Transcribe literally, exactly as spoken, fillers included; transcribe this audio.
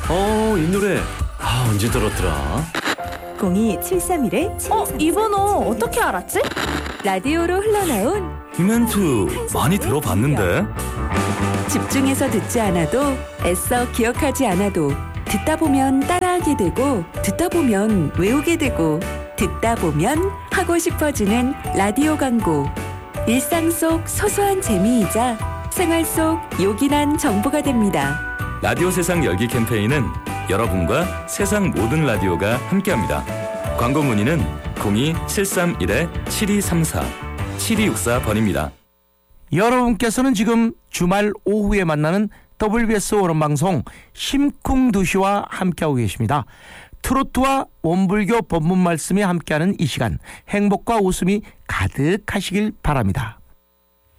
어, 이 노래 아, 언제 들었더라? 공이 칠삼일 칠이삼사. 어? 이 번호 어떻게 알았지? 라디오로 흘러나온 이 멘트 많이 들어봤는데. 집중해서 듣지 않아도 애써 기억하지 않아도 듣다 보면 따라하게 되고 듣다 보면 외우게 되고 듣다 보면 하고 싶어지는 라디오 광고. 일상 속 소소한 재미이자 생활 속 요긴한 정보가 됩니다. 라디오 세상 열기 캠페인은 여러분과 세상 모든 라디오가 함께합니다. 광고 문의는 공이 칠삼일 칠이삼사 칠이육사 번입니다. 여러분께서는 지금 주말 오후에 만나는 더블유비에스 오른방송 심쿵두시와 함께하고 계십니다. 트로트와 원불교 법문 말씀이 함께하는 이 시간, 행복과 웃음이 가득하시길 바랍니다.